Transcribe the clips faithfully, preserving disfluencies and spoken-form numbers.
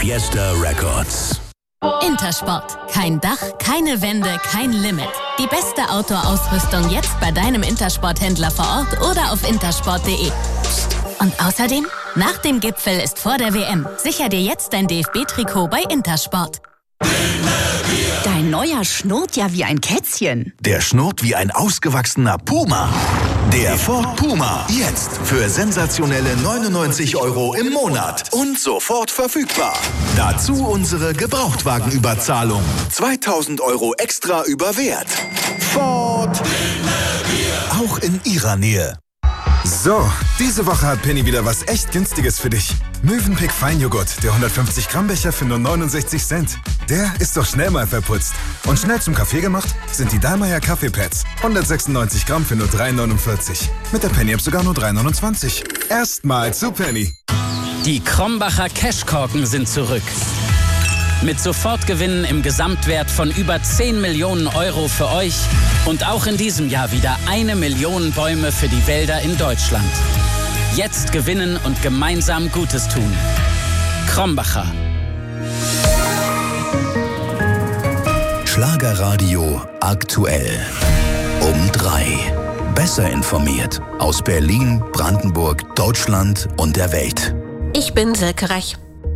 Fiesta Records. Intersport. Kein Dach, keine Wände, kein Limit. Die beste Outdoor-Ausrüstung jetzt bei deinem Intersport-Händler vor Ort oder auf intersport punkt de. Und außerdem, nach dem Gipfel ist vor der W M. Sicher dir jetzt dein D F B-Trikot bei Intersport. Dein neuer schnurrt ja wie ein Kätzchen. Der schnurrt wie ein ausgewachsener Puma. Der Ford Puma. Jetzt für sensationelle neunundneunzig Euro im Monat. Und sofort verfügbar. Dazu unsere Gebrauchtwagenüberzahlung. zweitausend Euro extra über Wert. Ford. Auch in Ihrer Nähe. So, diese Woche hat Penny wieder was echt Günstiges für dich. Mövenpick Feinjoghurt, der hundertfünfzig Gramm Becher für nur neunundsechzig Cent. Der ist doch schnell mal verputzt. Und schnell zum Kaffee gemacht sind die Dallmayr Kaffeepads. hundertsechsundneunzig Gramm für nur drei neunundvierzig. Mit der Penny-App sogar nur drei neunundzwanzig. Erstmal zu Penny. Die Krombacher Cashkorken sind zurück. Mit Sofortgewinnen im Gesamtwert von über zehn Millionen Euro für euch und auch in diesem Jahr wieder eine Million Bäume für die Wälder in Deutschland. Jetzt gewinnen und gemeinsam Gutes tun. Krombacher. Schlagerradio aktuell. Um drei. Besser informiert aus Berlin, Brandenburg, Deutschland und der Welt. Ich bin Silke Rech.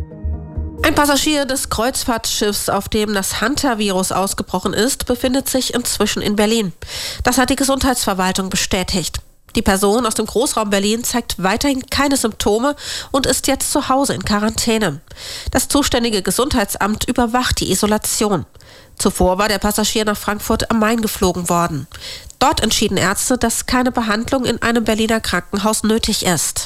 Ein Passagier des Kreuzfahrtschiffs, auf dem das Hantavirus ausgebrochen ist, befindet sich inzwischen in Berlin. Das hat die Gesundheitsverwaltung bestätigt. Die Person aus dem Großraum Berlin zeigt weiterhin keine Symptome und ist jetzt zu Hause in Quarantäne. Das zuständige Gesundheitsamt überwacht die Isolation. Zuvor war der Passagier nach Frankfurt am Main geflogen worden. Dort entschieden Ärzte, dass keine Behandlung in einem Berliner Krankenhaus nötig ist.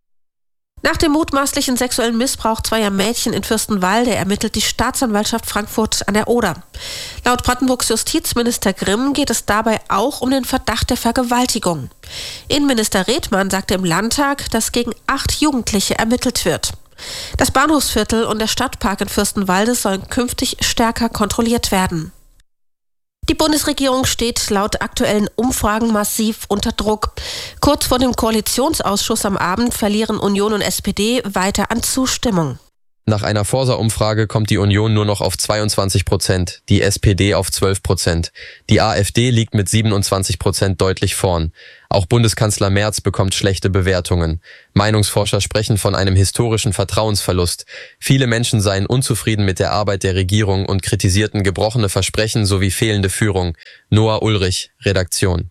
Nach dem mutmaßlichen sexuellen Missbrauch zweier Mädchen in Fürstenwalde ermittelt die Staatsanwaltschaft Frankfurt an der Oder. Laut Brandenburgs Justizminister Grimm geht es dabei auch um den Verdacht der Vergewaltigung. Innenminister Redmann sagte im Landtag, dass gegen acht Jugendliche ermittelt wird. Das Bahnhofsviertel und der Stadtpark in Fürstenwalde sollen künftig stärker kontrolliert werden. Die Bundesregierung steht laut aktuellen Umfragen massiv unter Druck. Kurz vor dem Koalitionsausschuss am Abend verlieren Union und S P D weiter an Zustimmung. Nach einer Forsa-Umfrage kommt die Union nur noch auf zweiundzwanzig Prozent, die S P D auf zwölf Prozent. Die AfD liegt mit siebenundzwanzig Prozent deutlich vorn. Auch Bundeskanzler Merz bekommt schlechte Bewertungen. Meinungsforscher sprechen von einem historischen Vertrauensverlust. Viele Menschen seien unzufrieden mit der Arbeit der Regierung und kritisierten gebrochene Versprechen sowie fehlende Führung. Noah Ulrich, Redaktion.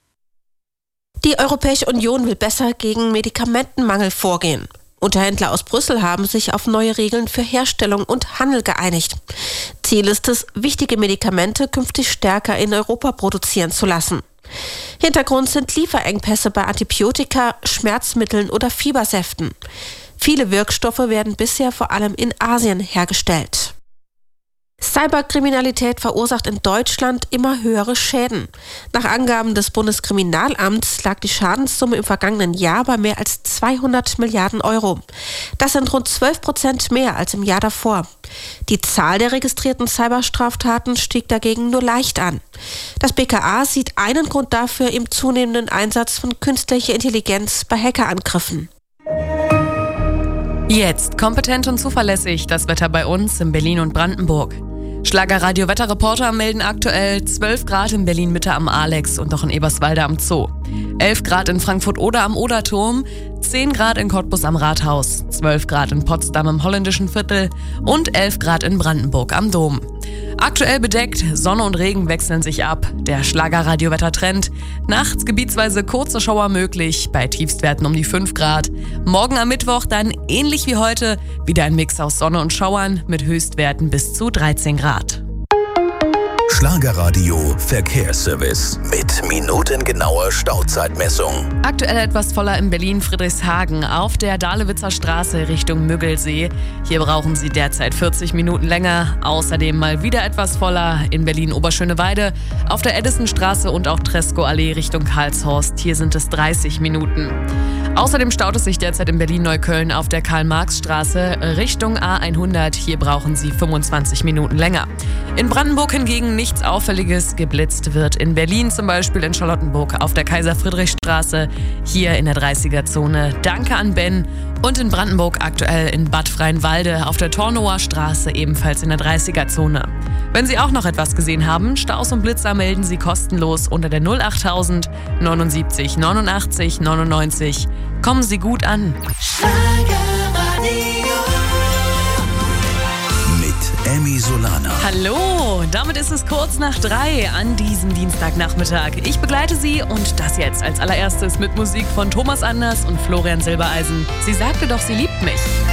Die Europäische Union will besser gegen Medikamentenmangel vorgehen. Unterhändler aus Brüssel haben sich auf neue Regeln für Herstellung und Handel geeinigt. Ziel ist es, wichtige Medikamente künftig stärker in Europa produzieren zu lassen. Hintergrund sind Lieferengpässe bei Antibiotika, Schmerzmitteln oder Fiebersäften. Viele Wirkstoffe werden bisher vor allem in Asien hergestellt. Cyberkriminalität verursacht in Deutschland immer höhere Schäden. Nach Angaben des Bundeskriminalamts lag die Schadenssumme im vergangenen Jahr bei mehr als zweihundert Milliarden Euro. Das sind rund zwölf Prozent mehr als im Jahr davor. Die Zahl der registrierten Cyberstraftaten stieg dagegen nur leicht an. Das B K A sieht einen Grund dafür im zunehmenden Einsatz von künstlicher Intelligenz bei Hackerangriffen. Jetzt kompetent und zuverlässig das Wetter bei uns in Berlin und Brandenburg. Schlagerradio-Wetterreporter melden aktuell zwölf Grad in Berlin-Mitte am Alex und auch in Eberswalde am Zoo. elf Grad in Frankfurt-Oder am Oderturm, zehn Grad in Cottbus am Rathaus, zwölf Grad in Potsdam im Holländischen Viertel und elf Grad in Brandenburg am Dom. Aktuell bedeckt, Sonne und Regen wechseln sich ab. Der Schlagerradio-Wettertrend. Nachts gebietsweise kurze Schauer möglich, bei Tiefstwerten um die fünf Grad. Morgen am Mittwoch dann ähnlich wie heute wieder ein Mix aus Sonne und Schauern mit Höchstwerten bis zu dreizehn Grad. Schlagerradio Verkehrsservice mit minutengenauer Stauzeitmessung. Aktuell etwas voller in Berlin-Friedrichshagen auf der Dahlewitzer Straße Richtung Müggelsee. Hier brauchen Sie derzeit vierzig Minuten länger. Außerdem mal wieder etwas voller in Berlin-Oberschöneweide auf der Edisonstraße und auch Tresco-Allee Richtung Karlshorst. Hier sind es dreißig Minuten. Außerdem staut es sich derzeit in Berlin-Neukölln auf der Karl-Marx-Straße Richtung A hundert. Hier brauchen Sie fünfundzwanzig Minuten länger. In Brandenburg hingegen nicht nichts Auffälliges. Geblitzt wird in Berlin, zum Beispiel in Charlottenburg auf der Kaiser-Friedrich-Straße, hier in der dreißiger-Zone. Danke an Ben. Und in Brandenburg aktuell in Bad Freienwalde auf der Tornower Straße, ebenfalls in der dreißiger-Zone. Wenn Sie auch noch etwas gesehen haben, Staus und Blitzer melden Sie kostenlos unter der null achttausend neunundsiebzig neunundachtzig neunundneunzig. Kommen Sie gut an. Mit Emmy Solana. Hallo, damit ist es kurz nach drei an diesem Dienstagnachmittag. Ich begleite Sie und das jetzt als allererstes mit Musik von Thomas Anders und Florian Silbereisen. Sie sagte doch, sie liebt mich.